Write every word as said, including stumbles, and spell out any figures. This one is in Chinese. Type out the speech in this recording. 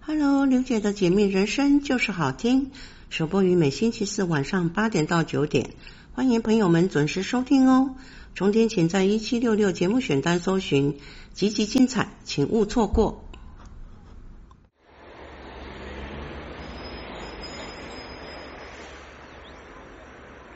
Hello， 刘姐的解密人生就是好听，首播于每星期四晚上八点到九点，欢迎朋友们准时收听哦。重点请在一七六六节目选单搜寻，集集精彩，请勿错过。